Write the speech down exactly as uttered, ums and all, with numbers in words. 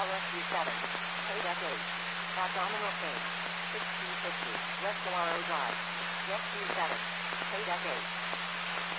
Rescue seven. Paid F eight. Abdominal pain. sixteen fifty. West Galaro Drive. Rescue seven. Paid F eight.